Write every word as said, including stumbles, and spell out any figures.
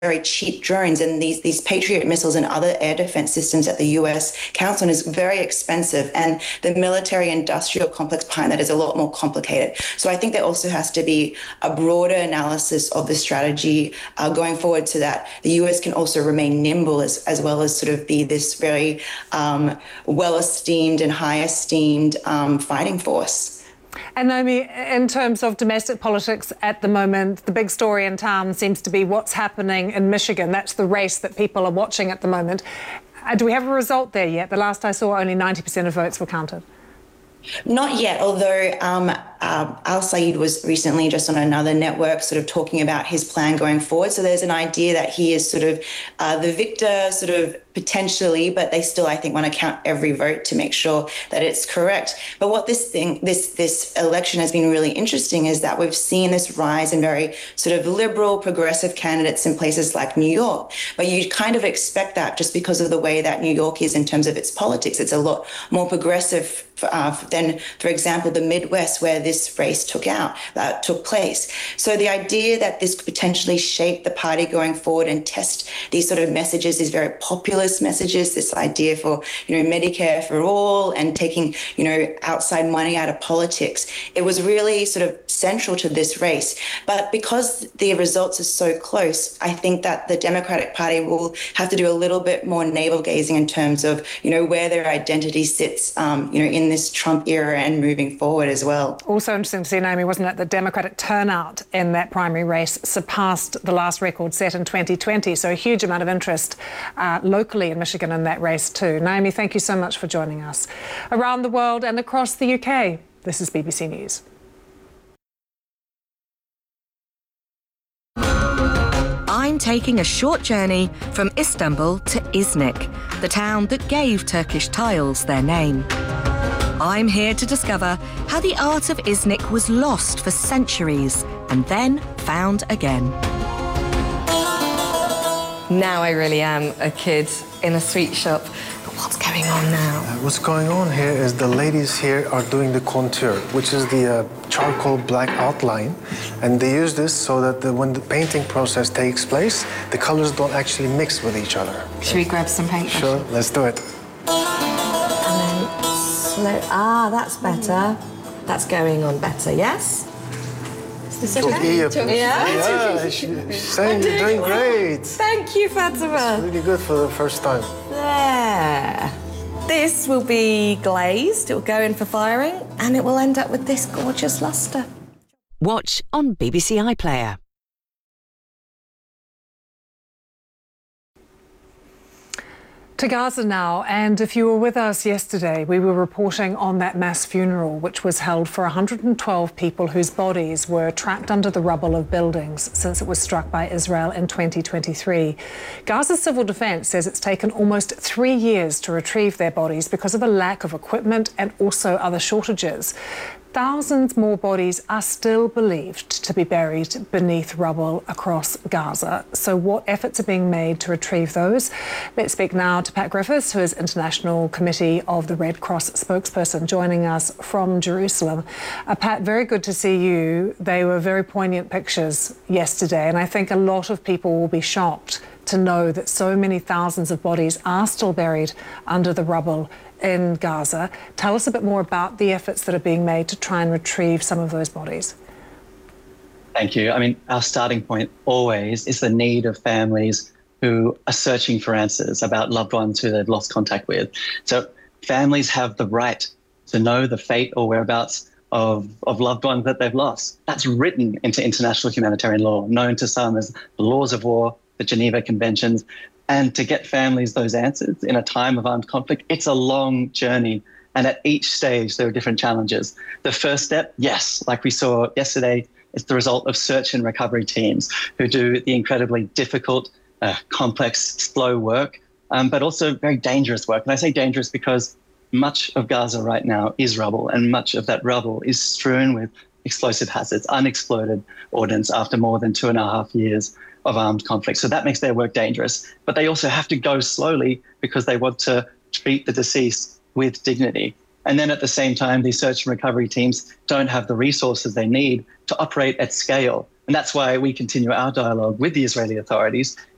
very cheap drones, and these these Patriot missiles and other air defense systems that the U S counts on is very expensive, and the military industrial complex behind that is a lot more complicated. So I think there also has to be a broader analysis of the strategy uh, going forward, so that the U S can also remain nimble as, as well as sort of be this very um, well-esteemed and high-esteemed um, fighting force. And Naomi, in terms of domestic politics at the moment, the big story in town seems to be what's happening in Michigan. That's the race that people are watching at the moment. Uh, do we have a result there yet? The last I saw, only ninety percent of votes were counted. Not yet, although um, uh, Al Sayed was recently just on another network sort of talking about his plan going forward. So there's an idea that he is sort of uh, the victor sort of potentially, but they still, I think, want to count every vote to make sure that it's correct. But what this thing, this this election has been really interesting is that we've seen this rise in very sort of liberal, progressive candidates in places like New York. But you kind of expect that just because of the way that New York is in terms of its politics. It's a lot more progressive uh, than, for example, the Midwest, where this race took out, uh, took place. So the idea that this could potentially shape the party going forward and test these sort of messages is very popular messages, this idea for, you know, Medicare for all and taking, you know, outside money out of politics. It was really sort of central to this race. But because the results are so close, I think that the Democratic Party will have to do a little bit more navel gazing in terms of, you know, where their identity sits, um, you know, in this Trump era and moving forward as well. Also interesting to see, Naomi, wasn't it, the Democratic turnout in that primary race surpassed the last record set in twenty twenty. So a huge amount of interest uh, locally in Michigan in that race too. Naomi, thank you so much for joining us. Around the world and across the U K, this is B B C News. I'm taking a short journey from Istanbul to Iznik, the town that gave Turkish tiles their name. I'm here to discover how the art of Iznik was lost for centuries and then found again. Now I really am a kid in a sweet shop. But what's going on now? Uh, what's going on here is the ladies here are doing the contour, which is the uh, charcoal black outline. And they use this so that the, when the painting process takes place, the colors don't actually mix with each other. Should we grab some paint? Sure, let's do it. And then slow. Ah, that's better. That's going on better, yes? Is this okay? Yeah, yeah. yeah she, she's saying you're doing great. Thank you, Fatima. It's really good for the first time. There. This will be glazed, it will go in for firing, and it will end up with this gorgeous lustre. Watch on B B C iPlayer. To Gaza now, and if you were with us yesterday, we were reporting on that mass funeral which was held for one hundred twelve people whose bodies were trapped under the rubble of buildings since it was struck by Israel in twenty twenty-three. Gaza's civil defence says it's taken almost three years to retrieve their bodies because of a lack of equipment and also other shortages. Thousands more bodies are still believed to be buried beneath rubble across Gaza. So what efforts are being made to retrieve those? Let's speak now to Pat Griffiths, who is International Committee of the Red Cross spokesperson, joining us from Jerusalem. Uh, Pat, very good to see you. They were very poignant pictures yesterday, and I think a lot of people will be shocked to know that so many thousands of bodies are still buried under the rubble in Gaza. Tell us a bit more about the efforts that are being made to try and retrieve some of those bodies. Thank you. I mean, our starting point always is the need of families who are searching for answers about loved ones who they've lost contact with. So families have the right to know the fate or whereabouts of, of loved ones that they've lost. That's written into international humanitarian law, known to some as the laws of war, the Geneva Conventions. And to get families those answers in a time of armed conflict, it's a long journey. And at each stage, there are different challenges. The first step, yes, like we saw yesterday, is the result of search and recovery teams who do the incredibly difficult, uh, complex, slow work, um, but also very dangerous work. And I say dangerous because much of Gaza right now is rubble, and much of that rubble is strewn with explosive hazards, unexploded ordnance after more than two and a half years of armed conflict. So that makes their work dangerous. But they also have to go slowly because they want to treat the deceased with dignity. And then at the same time, these search and recovery teams don't have the resources they need to operate at scale. And that's why we continue our dialogue with the Israeli authorities